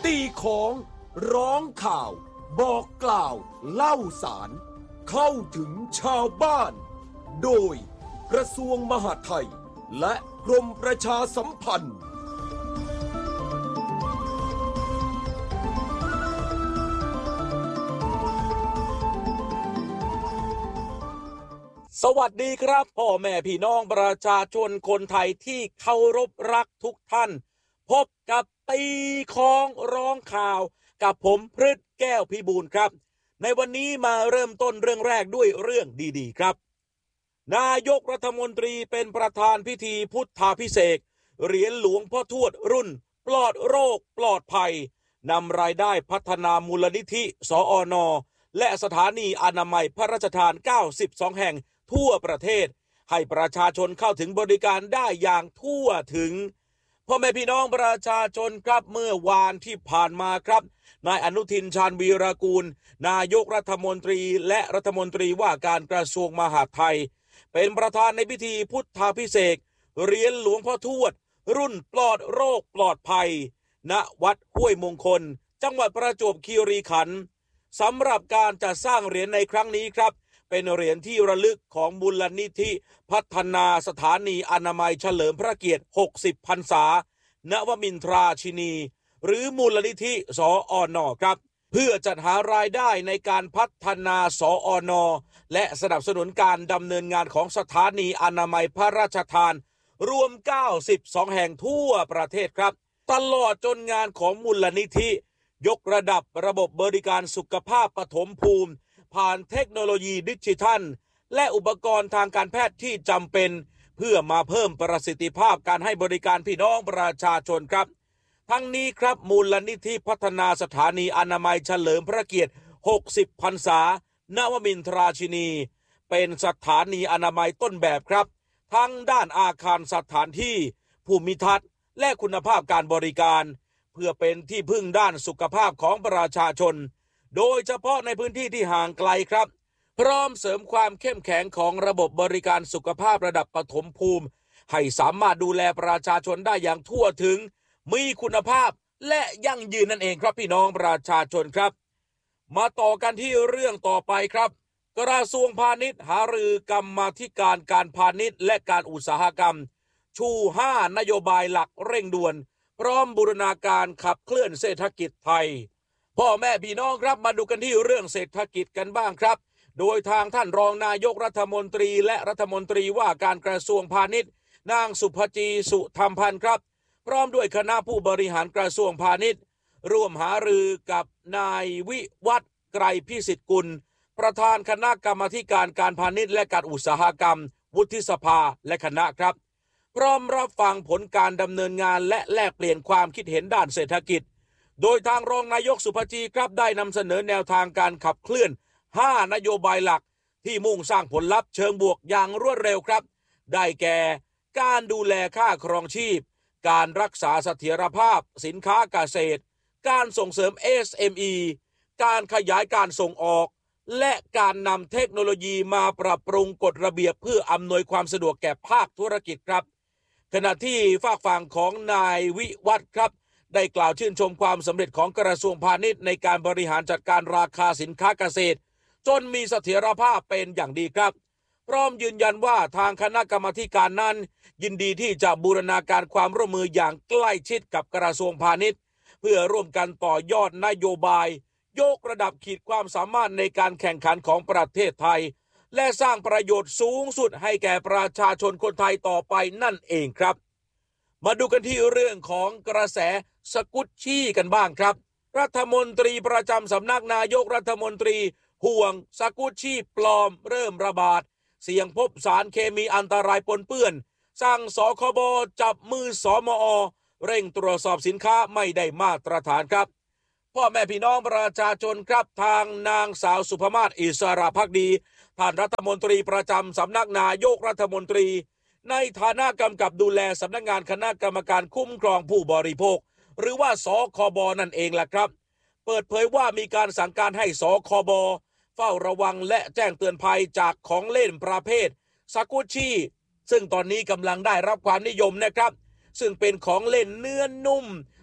ตีของร้องข่าวบอกกล่าวเล่าสารเข้าถึงชาวบ้านโดยกระทรวงมหาดไทยและกรมประชาสัมพันธ์สวัสดีครับพ่อแม่พี่น้องประชาชนคนไทยที่เคารพรักทุกท่านพบกับตีของร้องข่าวกับผมพฤทธิ์แก้วพิบูลครับในวันนี้มาเริ่มต้นเรื่องแรกด้วยเรื่องดีๆครับนายกรัฐมนตรีเป็นประธานพิธีพุทธาภิเษกเหรียญหลวงพ่อทวดรุ่นปลอดโรคปลอดภัยนำรายได้พัฒนามูลนิธิสอนและสถานีอนามัยพระราชทาน92แห่งทั่วประเทศให้ประชาชนเข้าถึงบริการได้อย่างทั่วถึงพ่อแม่พี่น้องประชาชนครับเมื่อวานที่ผ่านมาครับนายอนุทินชาญวีรกูลนายกรัฐมนตรีและรัฐมนตรีว่าการกระทรวงมหาดไทยเป็นประธานในพิธีพุทธาภิเษกเหรียญหลวงพ่อทวดรุ่นปลอดโรคปลอดภัยณวัดห้วยมงคลจังหวัดประจวบคีรีขันธ์สำหรับการจัดสร้างเหรียญในครั้งนี้ครับเป็นเหรียญที่ระลึกของมูลนิธิพัฒนาสถานีอนามัยเฉลิมพระเกียรติ60พรรษานวมินทราชินีหรือมูลนิธิสอนครับเพื่อจัดหารายได้ในการพัฒนาสอนและสนับสนุนการดำเนินงานของสถานีอนามัยพระราชทานรวม92แห่งทั่วประเทศครับตลอดจนงานของมูลนิธิยกระดับระบบบริการสุขภาพปฐมภูมิผ่านเทคโนโลยีดิจิทัลและอุปกรณ์ทางการแพทย์ที่จำเป็นเพื่อมาเพิ่มประสิทธิภาพการให้บริการพี่น้องประชาชนครับทั้งนี้ครับมูลนิธิพัฒนาสถานีอนามัยเฉลิมพระเกียรติ60พรรษานวมินทราชินีเป็นสถานีอนามัยต้นแบบครับทั้งด้านอาคารสถานที่ภูมิทัศน์และคุณภาพการบริการเพื่อเป็นที่พึ่งด้านสุขภาพของประชาชนโดยเฉพาะในพื้นที่ที่ห่างไกลครับพร้อมเสริมความเข้มแข็งของระบบบริการสุขภาพระดับปฐมภูมิให้สามารถดูแลประชาชนได้อย่างทั่วถึงมีคุณภาพและยั่งยืนนั่นเองครับพี่น้องประชาชนครับมาต่อกันที่เรื่องต่อไปครับกระทรวงพาณิชย์หารือกรรมาธิการการพาณิชย์และการอุตสาหกรรมชู5นโยบายหลักเร่งด่วนพร้อมบูรณาการขับเคลื่อนเศรษฐกิจไทยพ่อแม่พี่น้องครับมาดูกันที่เรื่องเศรษฐกิจกันบ้างครับโดยทางท่านรองนายกรัฐมนตรีและรัฐมนตรีว่าการกระทรวงพาณิชย์นางสุภจีสุธรรมพันธ์ครับพร้อมด้วยคณะผู้บริหารกระทรวงพาณิชย์ร่วมหารือกับนายวิวัฒน์ไกรพิสิทธิ์กุลประธานคณะกรรมาธิการการพาณิชย์และการอุตสาหกรรมวุฒิสภาและคณะครับพร้อมรับฟังผลการดำเนินงานและแลกเปลี่ยนความคิดเห็นด้านเศรษฐกิจโดยทางรองนายกสุภจีครับได้นำเสนอแนวทางการขับเคลื่อน5นโยบายหลักที่มุ่งสร้างผลลัพธ์เชิงบวกอย่างรวดเร็วครับได้แก่การดูแลค่าครองชีพการรักษาเสถียรภาพสินค้าเกษตรการส่งเสริม SME การขยายการส่งออกและการนำเทคโนโลยีมาปรับปรุงกฎระเบียบเพื่ออำนวยความสะดวกแก่ภาคธุรกิจครับขณะที่ฝากฝั่งของนายวิวัฒน์ครับได้กล่าวชื่นชมความสำเร็จของกระทรวงพาณิชย์ในการบริหารจัดการราคาสินค้าเกษตรจนมีเสถียรภาพเป็นอย่างดีครับพร้อมยืนยันว่าทางคณะกรรมาการนั้นยินดีที่จะบูรณาการความร่วมมืออย่างใกล้ชิดกับกระทรวงพาณิชย์เพื่อร่วมกันต่อยอดนโยบายยกระดับขีดความสามารถในการแข่งขันของประเทศไทยและสร้างประโยชน์สูงสุดให้แก่ประชาชนคนไทยต่อไปนั่นเองครับมาดูกันที่เรื่องของกระแสสกุชชี่กันบ้างครับรัฐมนตรีประจำสำนักนายกรัฐมนตรีห่วงสกุชชี่ปลอมเริ่มระบาดเสี่ยงพบสารเคมีอันตรายปนเปื้อนสั่งสคบจับมือสมอเร่งตรวจสอบสินค้าไม่ได้มาตรฐานครับพ่อแม่พี่น้องประชาชนครับทางนางสาวสุภมาศอิสระภักดีท่านรัฐมนตรีประจำสำนักนายกรัฐมนตรีในฐานะกำกับดูแลสำนักงานคณะกรรมการคุ้มครองผู้บริโภคหรือว่าสคบนั่นเองล่ะครับเปิดเผยว่ามีการสั่งการให้สคบเฝ้าระวังและแจ้งเตือนภัยจากของเล่นประเภทสกุชชี่ซึ่งตอนนี้กำลังได้รับความนิยมนะครับซึ่งเป็นของเล่นเนื้อนุ่ม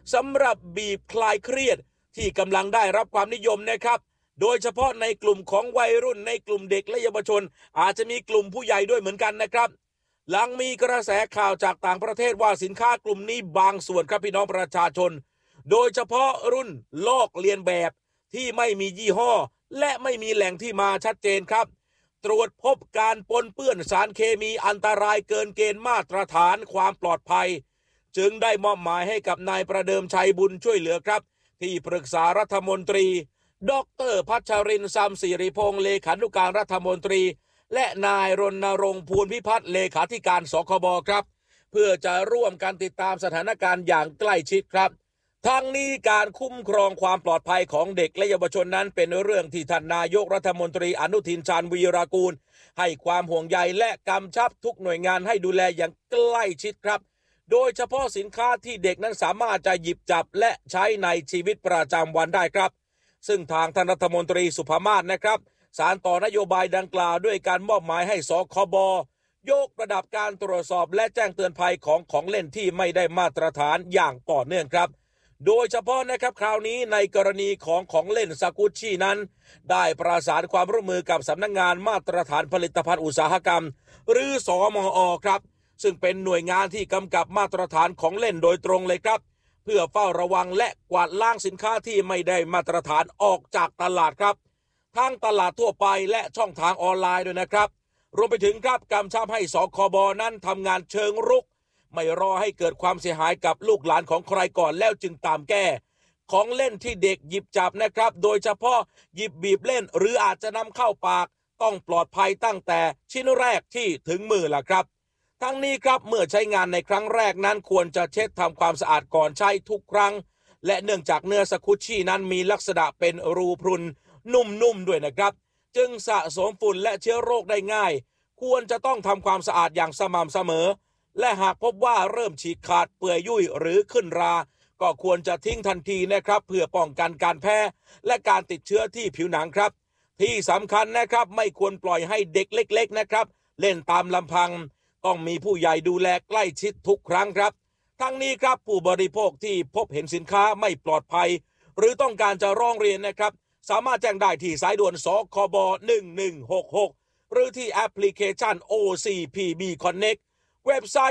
สำหรับบีบคลายเครียดที่กำลังได้รับความนิยมนะครับโดยเฉพาะในกลุ่มของวัยรุ่นในกลุ่มเด็กและเยาวชนอาจจะมีกลุ่มผู้ใหญ่ด้วยเหมือนกันนะครับหลังมีกระแสข่าวจากต่างประเทศว่าสินค้ากลุ่มนี้บางส่วนครับพี่น้องประชาชนโดยเฉพาะรุ่นลอกเลียนแบบที่ไม่มียี่ห้อและไม่มีแหล่งที่มาชัดเจนครับตรวจพบการปนเปื้อนสารเคมีอันตรายเกินเกณฑ์มาตรฐานความปลอดภัยจึงได้มอบหมายให้กับนายประเดิมชัยบุญช่วยเหลือครับที่ปรึกษารัฐมนตรีดร.พัชรินทร์ ซัมศิริพงษ์เลขานุการรัฐมนตรีและนายรณรงค์ ภูลพิพัฒน์เลขาธิการสคบครับเพื่อจะร่วมกันติดตามสถานการณ์อย่างใกล้ชิดครับทั้งนี้การคุ้มครองความปลอดภัยของเด็กและเยาวชนนั้นเป็นเรื่องที่ท่านนายกรัฐมนตรีอนุทินชาญวีรกูลให้ความห่วงใยและกำชับทุกหน่วยงานให้ดูแลอย่างใกล้ชิดครับโดยเฉพาะสินค้าที่เด็กนั้นสามารถจะหยิบจับและใช้ในชีวิตประจำวันได้ครับซึ่งทางท่านรัฐมนตรีสุภมาศนะครับสานต่อนโยบายดังกล่าวด้วยการมอบหมายให้สคบยกระดับการตรวจสอบและแจ้งเตือนภัยของเล่นที่ไม่ได้มาตรฐานอย่างต่อเนื่องครับโดยเฉพาะนะครับคราวนี้ในกรณีของเล่นสกุชชี่นั้นได้ประสานความร่วมมือกับสำนักงานมาตรฐานผลิตภัณฑ์อุตสาหกรรมหรือสมอ.ครับซึ่งเป็นหน่วยงานที่กำกับมาตรฐานของเล่นโดยตรงเลยครับเพื่อเฝ้าระวังและกวาดล้างสินค้าที่ไม่ได้มาตรฐานออกจากตลาดครับทั้งตลาดทั่วไปและช่องทางออนไลน์ด้วยนะครับรวมไปถึงครับกำชับให้สคบนั้นทำงานเชิงรุกไม่รอให้เกิดความเสียหายกับลูกหลานของใครก่อนแล้วจึงตามแก้ของเล่นที่เด็กหยิบจับนะครับโดยเฉพาะหยิบบีบเล่นหรืออาจจะนำเข้าปากต้องปลอดภัยตั้งแต่ชิ้นแรกที่ถึงมือล่ะครับทั้งนี้ครับเมื่อใช้งานในครั้งแรกนั้นควรจะเช็ดทำความสะอาดก่อนใช้ทุกครั้งและเนื่องจากเนื้อสกุชชี่นั้นมีลักษณะเป็นรูพรุนนุ่มๆด้วยนะครับจึงสะสมฝุ่นและเชื้อโรคได้ง่ายควรจะต้องทำความสะอาดอย่างสม่ำเสมอและหากพบว่าเริ่มฉีกขาดเปื่อยยุ่ยหรือขึ้นราก็ควรจะทิ้งทันทีนะครับเพื่อป้องกันการแพ้และการติดเชื้อที่ผิวหนังครับที่สำคัญนะครับไม่ควรปล่อยให้เด็กเล็กๆนะครับเล่นตามลำพังต้องมีผู้ใหญ่ดูแลใกล้ชิดทุกครั้งครับทั้งนี้ครับผู้บริโภคที่พบเห็นสินค้าไม่ปลอดภัยหรือต้องการจะร้องเรียนนะครับสามารถแจ้งได้ที่สายด่วนสคบ1166หรือที่แอปพลิเคชัน OCPB Connect เว็บไซต์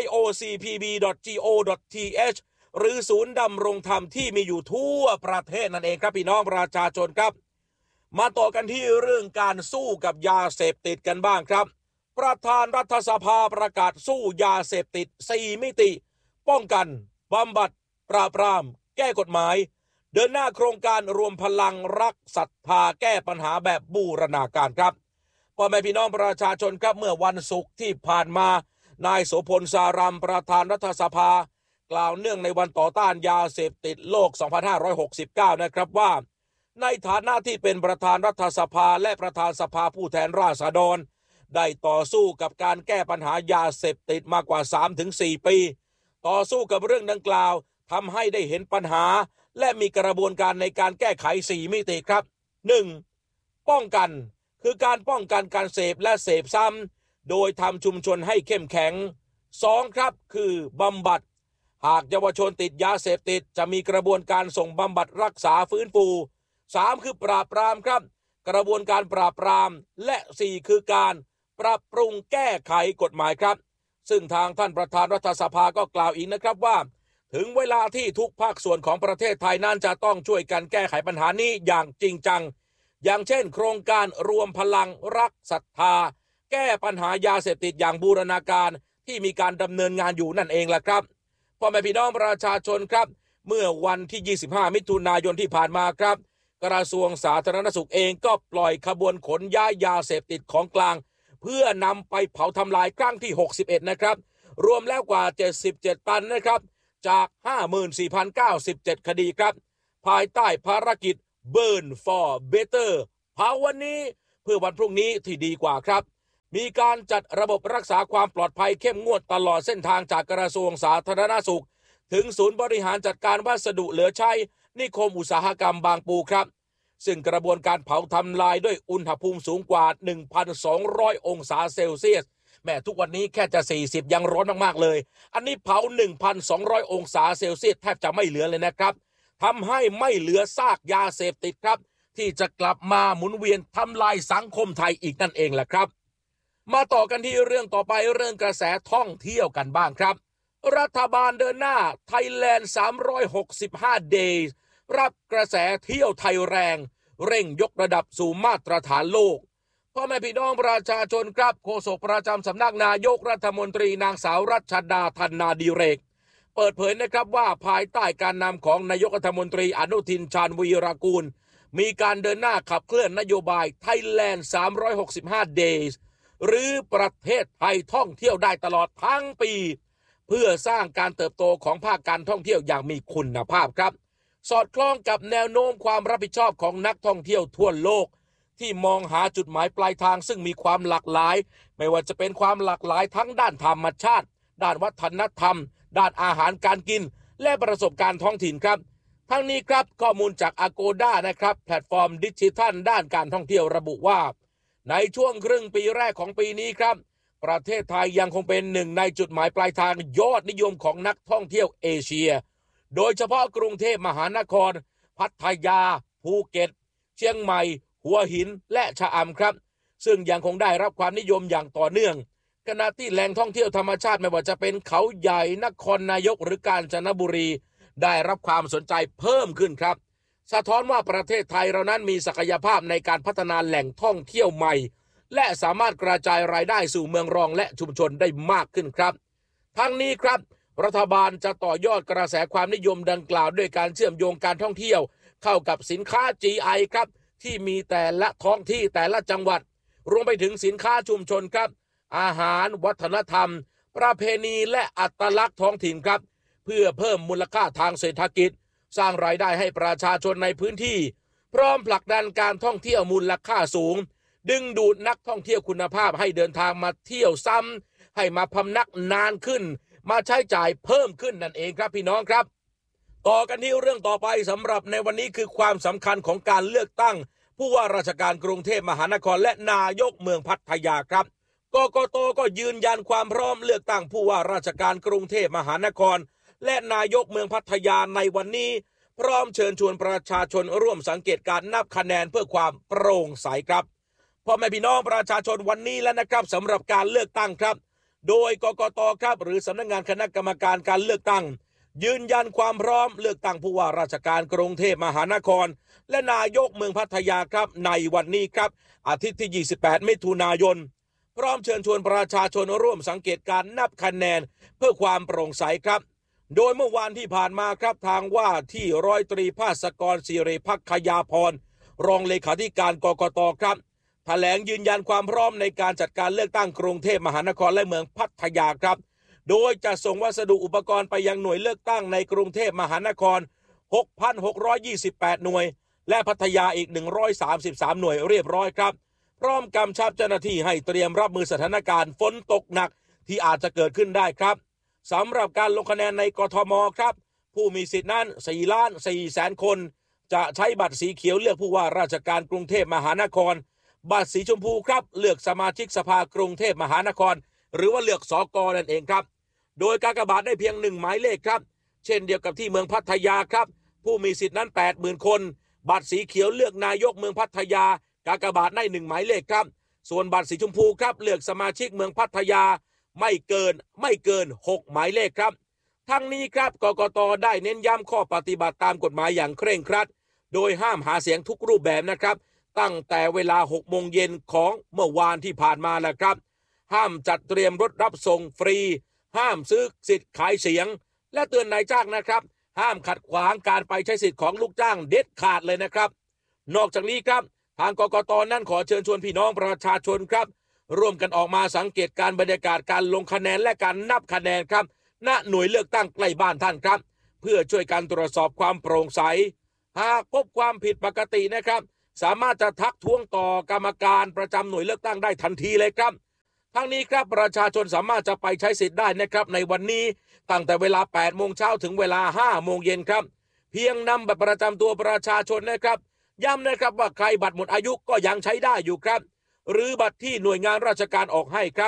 ocpb.go.th หรือศูนย์ดำรงธรรมที่มีอยู่ทั่วประเทศนั่นเองครับพี่น้องประชาชนครับมาต่อกันที่เรื่องการสู้กับยาเสพติดกันบ้างครับประธานรัฐสภาประกาศสู้ยาเสพติด4มิติป้องกันบำบัดปราบปรามแก้กฎหมายเดินหน้าโครงการรวมพลังรักศรัทธาแก้ปัญหาแบบบูรณาการครับพ่อแม่พี่น้องประชาชนครับเมื่อวันศุกร์ที่ผ่านมานายโสพลสารัมประธานรัฐสภากล่าวเนื่องในวันต่อต้านยาเสพติดโลก 2569 นะครับว่าในฐานะที่เป็นประธานรัฐสภาและประธานสภาผู้แทนราษฎรได้ต่อสู้กับการแก้ปัญหายาเสพติดมากกว่า 3-4 ปีต่อสู้กับเรื่องดังกล่าวทำให้ได้เห็นปัญหาและมีกระบวนการในการแก้ไข4มิติครับ 1. ป้องกันคือการป้องกันการเสพและเสพซ้ำโดยทำชุมชนให้เข้มแข็ง 2. ครับคือบำบัดหากเยาวชนติดยาเสพติดจะมีกระบวนการส่งบำบัดรักษาฟื้นฟู 3. คือปราบปรามครับกระบวนการปราบปรามและ 4. คือการปรับปรุงแก้ไขกฎหมายครับซึ่งทางท่านประธานรัฐสภาก็กล่าวอีกนะครับว่าถึงเวลาที่ทุกภาคส่วนของประเทศไทยนั้นจะต้องช่วยกันแก้ไขปัญหานี้อย่างจริงจังอย่างเช่นโครงการรวมพลังรักศรัทธาแก้ปัญหายาเสพติดอย่างบูรณาการที่มีการดำเนินงานอยู่นั่นเองล่ะครับพ่อแม่พี่น้องประชาชนครับเมื่อวันที่25มิถุนายนที่ผ่านมาครับกระทรวงสาธารณสุขเองก็ปล่อยขบวนขนย้ายยาเสพติดของกลางเพื่อนำไปเผาทำลายครั้งที่61นะครับรวมแล้วกว่า77ตันนะครับจาก 54,097 คดีครับภายใต้ภารกิจ Burn for Better เผาวันนี้เพื่อวันพรุ่งนี้ที่ดีกว่าครับมีการจัดระบบรักษาความปลอดภัยเข้มงวดตลอดเส้นทางจากกระทรวงสาธารณสุขถึงศูนย์บริหารจัดการวัสดุเหลือใช้นิคมอุตสาหกรรมบางปูครับซึ่งกระบวนการเผาทำลายด้วยอุณหภูมิสูงกว่า 1,200 องศาเซลเซียสแม่ทุกวันนี้แค่จะ40ยังร้อนมากๆเลยอันนี้เผา 1,200 องศาเซลเซียสแทบจะไม่เหลือเลยนะครับทำให้ไม่เหลือซากยาเสพติดครับที่จะกลับมาหมุนเวียนทำลายสังคมไทยอีกนั่นเองแหละครับมาต่อกันที่เรื่องต่อไปเรื่องกระแสท่องเที่ยวกันบ้างครับรัฐบาลเดินหน้า Thailand 365 Days รับกระแสเที่ยวไทยแรงเร่งยกระดับสู่มาตรฐานโลกพ่อแม่พี่น้องประชาชนครับโฆษกประจำสำนักนายกรัฐมนตรีนางสาวรัชดาธนาดิเรกเปิดเผยนะครับว่าภายใต้การนำของนายกรัฐมนตรีอนุทินชาญวีรกูลมีการเดินหน้าขับเคลื่อนนโยบาย Thailand 365 Days หรือประเทศไทยท่องเที่ยวได้ตลอดทั้งปีเพื่อสร้างการเติบโตของภาคการท่องเที่ยวอย่างมีคุณภาพครับสอดคล้องกับแนวโน้มความรับผิดชอบของนักท่องเที่ยวทั่วโลกที่มองหาจุดหมายปลายทางซึ่งมีความหลากหลายไม่ว่าจะเป็นความหลากหลายทั้งด้านธรรมชาติด้านวัฒนธรรมด้านอาหารการกินและประสบการณ์ท้องถิ่นครับทั้งนี้ครับข้อมูลจาก Agoda นะครับแพลตฟอร์มดิจิทัลด้านการท่องเที่ยวระบุว่าในช่วงครึ่งปีแรกของปีนี้ครับประเทศไทยยังคงเป็นหนึ่งในจุดหมายปลายทางยอดนิยมของนักท่องเที่ยวเอเชียโดยเฉพาะกรุงเทพมหานครพัทยาภูเก็ตเชียงใหม่หัวหินและชะอำครับซึ่งยังคงได้รับความนิยมอย่างต่อเนื่องขณะที่แหล่งท่องเที่ยวธรรมชาติไม่ว่าจะเป็นเขาใหญ่นครนายกหรือกาญจนบุรีได้รับความสนใจเพิ่มขึ้นครับสะท้อนว่าประเทศไทยเรานั้นมีศักยภาพในการพัฒนาแหล่งท่องเที่ยวใหม่และสามารถกระจายรายได้สู่เมืองรองและชุมชนได้มากขึ้นครับทั้งนี้ครับรัฐบาลจะต่อยอดกระแสความนิยมดังกล่าวด้วยการเชื่อมโยงการท่องเที่ยวเข้ากับสินค้า GI ครับที่มีแต่ละท้องที่แต่ละจังหวัดรวมไปถึงสินค้าชุมชนครับอาหารวัฒนธรรมประเพณีและอัตลักษณ์ท้องถิ่นครับเพื่อเพิ่มมูลค่าทางเศรษฐกิจสร้างรายได้ให้ประชาชนในพื้นที่พร้อมผลักดันการท่องเที่ยวมูลค่าสูงดึงดูดนักท่องเที่ยวคุณภาพให้เดินทางมาเที่ยวซ้ำให้มาพำนักนานขึ้นมาใช้จ่ายเพิ่มขึ้นนั่นเองครับพี่น้องครับต่อกันที่เรื่องต่อไปสำหรับในวันนี้คือความสำคัญของการเลือกตั้งผู้ว่าราชการกรุงเทพมหานครและนายกเมืองพัทยาครับกกต.ก็ยืนยันความพร้อมเลือกตั้งผู้ว่าราชการกรุงเทพมหานครและนายกเมืองพัทยาในวันนี้พร้อมเชิญชวนประชาชนร่วมสังเกตการนับคะแนนเพื่อความโปร่งใสครับพ่อแม่พี่น้องประชาชนวันนี้แล้วนะครับสำหรับการเลือกตั้งครับโดยกกต.ครับหรือสำนักงานคณะกรรมการการเลือกตั้งยืนยันความพร้อมเลือกตั้งผู้ว่าราชการกรุงเทพมหานครและนายกเมืองพัทยาครับในวันนี้ครับอาทิตย์ที่28มิถุนายนพร้อมเชิญชวนประชาชนร่วมสังเกตการนับคะแนนเพื่อความโปร่งใสครับโดยเมื่อวานที่ผ่านมาครับทางว่าที่ร้อยตรีภาสกรศิริภักขยาพรรองเลขาธิการกกต.ครับแถลงยืนยันความพร้อมในการจัดการเลือกตั้งกรุงเทพมหานครและเมืองพัทยาครับโดยจะส่งวัสดุอุปกรณ์ไปยังหน่วยเลือกตั้งในกรุงเทพมหานคร 6,628 หน่วยและพัทยาอีก133หน่วยเรียบร้อยครับพร้อมกำชับเจ้าหน้าที่ให้เตรียมรับมือสถานการณ์ฝนตกหนักที่อาจจะเกิดขึ้นได้ครับสำหรับการลงคะแนนในกทมครับผู้มีสิทธินั้น 4,400,000 คนจะใช้บัตรสีเขียวเลือกผู้ว่าราชการกรุงเทพมหานครบัตรสีชมพูครับเลือกสมาชิกสภากรุงเทพมหานครหรือว่าเลือกสก.นั่นเองครับโดยกากบาทได้เพียง1หมายเลขครับเช่นเดียวกับที่เมืองพัทยาครับผู้มีสิทธินั้น 80,000 คนบัตรสีเขียวเลือกนายกเมืองพัทยากากบาทได้1หมายเลขครับส่วนบัตรสีชมพูครับเลือกสมาชิกเมืองพัทยาไม่เกิน6หมายเลขครับทั้งนี้ครับกกต.ได้เน้นย้ำข้อปฏิบัติตามกฎหมายอย่างเคร่งครัดโดยห้ามหาเสียงทุกรูปแบบนะครับตั้งแต่เวลา 6 โมงเย็นของเมื่อวานที่ผ่านมาแล้วครับห้ามจัดเตรียมรถรับส่งฟรีห้ามซื้อสิทธิ์ขายเสียงและเตือนนายจ้างนะครับห้ามขัดขวางการไปใช้สิทธิ์ของลูกจ้างเด็ดขาดเลยนะครับนอกจากนี้ครับทางกกต.นั้นขอเชิญชวนพี่น้องประชาชนครับร่วมกันออกมาสังเกตการบรรยากาศการลงคะแนนและการนับคะแนนครับณหน่วยเลือกตั้งใกล้บ้านท่านครับเพื่อช่วยการตรวจสอบความโปร่งใสหากพบความผิดปกตินะครับสามารถจะทักท้วงต่อกรรมการประจำหน่วยเลือกตั้งได้ทันทีเลยครับทั้งนี้ครับประชาชนสามารถจะไปใช้สิทธิ์ได้นะครับในวันนี้ตั้งแต่เวลา 8 โมงเช้าถึงเวลา 5 โมงเย็นครับเพียงนำบัตรประจำตัวประชาชนนะครับย้ำนะครับว่าใครบัตรหมดอายุก็ยังใช้ได้อยู่ครับหรือบัตรที่หน่วยงานราชการออกให้ครับ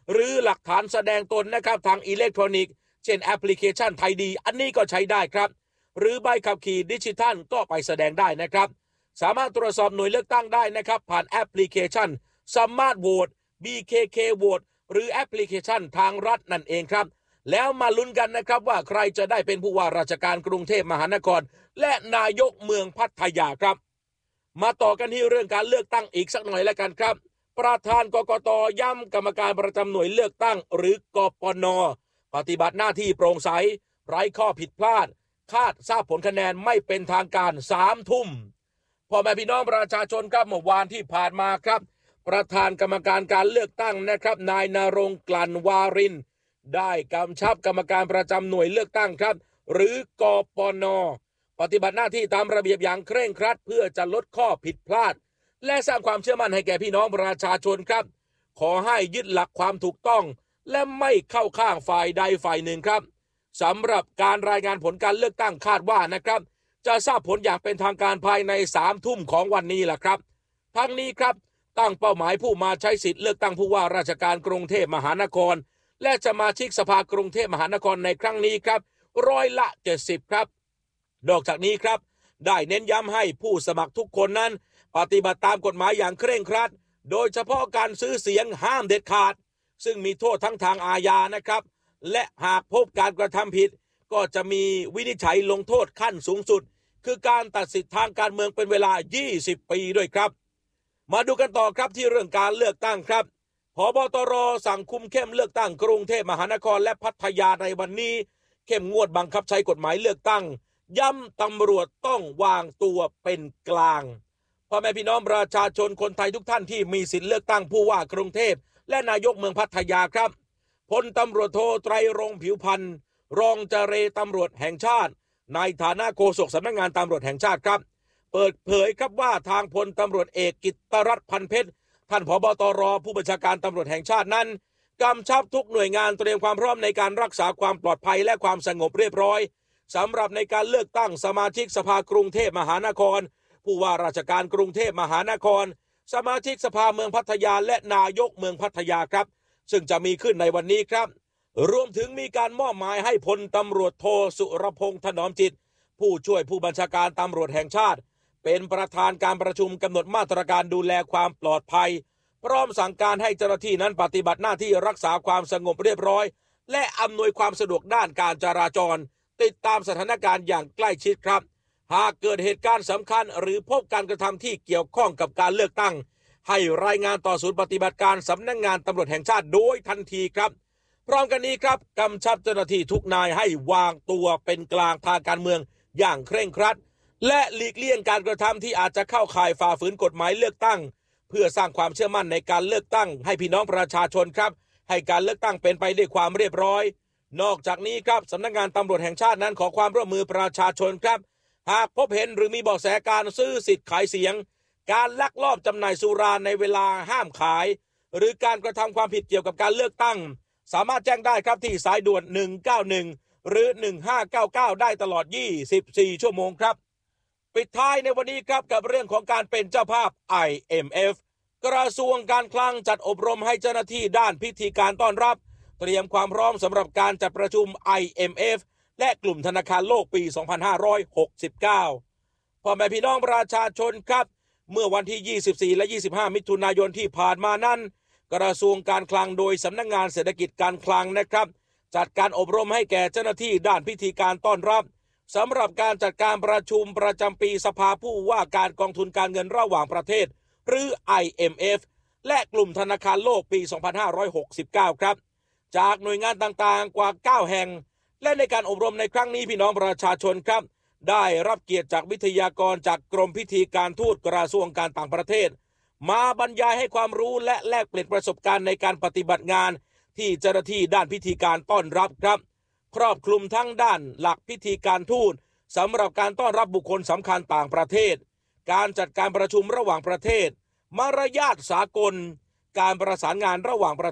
หรือหลักฐานแสดงตนนะครับทางอิเล็กทรอนิกส์เช่นแอปพลิเคชันไทยดีอันนี้ก็ใช้ได้ครับหรือใบขับขี่ดิจิทัลก็ไปแสดงได้นะครับสามารถตรวจสอบหน่วยเลือกตั้งได้นะครับผ่านแอปพลิเคชัน Smart Vote BKK Vote หรือแอปพลิเคชันทางรัฐนั่นเองครับแล้วมาลุ้นกันนะครับว่าใครจะได้เป็นผู้ว่าราชการกรุงเทพมหานครและนายกเมืองพัทยาครับมาต่อกันที่เรื่องการเลือกตั้งอีกสักหน่อยแล้วกันครับประธานกกต.ย้ำกรรมการประจำหน่วยเลือกตั้งหรือกปน.ปฏิบัติหน้าที่โปร่งใสไร้ข้อผิดพลาดคาดทราบผลคะแนนไม่เป็นทางการ3 ทุ่มพ่อแม่พี่น้องประชาชนครับเมื่อวานที่ผ่านมาครับประธานกรรมการการเลือกตั้งนะครับนายณรงค์กลั่นวารินได้กำชับกรรมการประจำหน่วยเลือกตั้งครับหรือกปน.ปฏิบัติหน้าที่ตามระเบียบอย่างเคร่งครัดเพื่อจะลดข้อผิดพลาดและสร้างความเชื่อมั่นให้แก่พี่น้องประชาชนครับขอให้ยึดหลักความถูกต้องและไม่เข้าข้างฝ่ายใดฝ่ายหนึ่งครับสำหรับการรายงานผลการเลือกตั้งคาดว่านะครับจะทราบผลอย่างเป็นทางการภายใน3 ทุ่มของวันนี้แหละครับทั้งนี้ครับตั้งเป้าหมายผู้มาใช้สิทธิ์เลือกตั้งผู้ว่าราชการกรุงเทพมหานครและสมาชิกสภากรุงเทพมหานครในครั้งนี้ครับ70%ครับนอกจากนี้ครับได้เน้นย้ำให้ผู้สมัครทุกคนนั้นปฏิบัติตามกฎหมายอย่างเคร่งครัดโดยเฉพาะการซื้อเสียงห้ามเด็ดขาดซึ่งมีโทษทั้งทางอาญานะครับและหากพบการกระทำผิดก็จะมีวินิจฉัยลงโทษขั้นสูงสุดคือการตัดสิทธิทางการเมืองเป็นเวลา20 ปีด้วยครับมาดูกันต่อครับที่เรื่องการเลือกตั้งครับผบ.ตร.สั่งคุมเข้มเลือกตั้งกรุงเทพมหานครและพัทยาในวันนี้เข้มงวดบังคับใช้กฎหมายเลือกตั้งย้ำตำรวจต้องวางตัวเป็นกลางพ่อแม่พี่น้องประชาชนคนไทยทุกท่านที่มีสิทธิ์เลือกตั้งผู้ว่ากรุงเทพและนายกเมืองพัทยาครับพลตำรวจโทไตรรงค์ผิวพันธ์รองเจรตำรวจแห่งชาติในฐานะโฆษกสำนักงานตำรวจแห่งชาติครับเปิดเผยครับว่าทางพลตำรวจเอกกิตตรัตน์พันเพชรท่านผบ.ตร.ผู้บัญชาการตำรวจแห่งชาตินั้นกำชับทุกหน่วยงานเตรียมความพร้อมในการรักษาความปลอดภัยและความสงบเรียบร้อยสำหรับในการเลือกตั้งสมาชิกสภากรุงเทพมหานครผู้ว่าราชการกรุงเทพมหานครสมาชิกสภาเมืองพัทยาและนายกเมืองพัทยาครับซึ่งจะมีขึ้นในวันนี้ครับรวมถึงมีการมอบหมายให้พลตำรวจโทสุรพงษ์ถนอมจิตผู้ช่วยผู้บัญชาการตำรวจแห่งชาติเป็นประธานการประชุมกำหนดมาตรการดูแลความปลอดภัยพร้อมสั่งการให้เจ้าหน้าที่นั้นปฏิบัติหน้าที่รักษาความสงบเรียบร้อยและอำนวยความสะดวกด้านการจราจรติดตามสถานการณ์อย่างใกล้ชิดครับหากเกิดเหตุการณ์สำคัญหรือพบการกระทำที่เกี่ยวข้องกับการเลือกตั้งให้รายงานต่อศูนย์ปฏิบัติการสำนักงานตำรวจแห่งชาติโดยทันทีครับพร้อมกันนี้ครับกำชับเจ้าหน้าที่ทุกนายให้วางตัวเป็นกลางทางการเมืองอย่างเคร่งครัดและหลีกเลี่ยงการกระทำที่อาจจะเข้าข่ายฝ่าฝืนกฎหมายเลือกตั้งเพื่อสร้างความเชื่อมั่นในการเลือกตั้งให้พี่น้องประชาชนครับให้การเลือกตั้งเป็นไปด้วยความเรียบร้อยนอกจากนี้ครับสำนักงานตำรวจแห่งชาตินั้นขอความร่วมมือประชาชนครับหากพบเห็นหรือมีเบาะแสการซื้อสิทธิ์ขายเสียงการลักลอบจำหน่ายสุราในเวลาห้ามขายหรือการกระทำความผิดเกี่ยวกับการเลือกตั้งสามารถแจ้งได้ครับที่สายด่วน191หรือ1599ได้ตลอด24 ชั่วโมงครับปิดท้ายในวันนี้ครับกับเรื่องของการเป็นเจ้าภาพ IMF กระทรวงการคลังจัดอบรมให้เจ้าหน้าที่ด้านพิธีการต้อนรับเตรียมความพร้อมสำหรับการจัดประชุม IMF และกลุ่มธนาคารโลกปี 2569 พ่อแม่พี่น้องประชาชนครับเมื่อวันที่ 24 และ 25 มิถุนายนที่ผ่านมานั้นกระทรวงการคลังโดยสำนักงานเศรษฐกิจการคลังนะครับจัดการอบรมให้แก่เจ้าหน้าที่ด้านพิธีการต้อนรับสำหรับการจัดการประชุมประจำปีสภาผู้ว่าการกองทุนการเงินระหว่างประเทศหรือ IMF และกลุ่มธนาคารโลกปี 2569 ครับจากหน่วยงานต่างๆกว่า 9 แห่งและในการอบรมในครั้งนี้พี่น้องประชาชนครับได้รับเกียรติจากวิทยากรจากกรมพิธีการทูตกระทรวงการต่างประเทศมาบรรยายให้ความรู้และแลกเปลี่ยนประสบการณ์ในการปฏิบัติงานที่เจ้าหน้าที่ด้านพิธีการต้อนรับครับครอบคลุมทั้งด้านหลักพิธีการทูตสำหรับการต้อนรับบุคคลสำคัญต่างประเทศการจัดการประชุมระหว่างประเทศมารยาทสากลการประสานงานระหว่างประ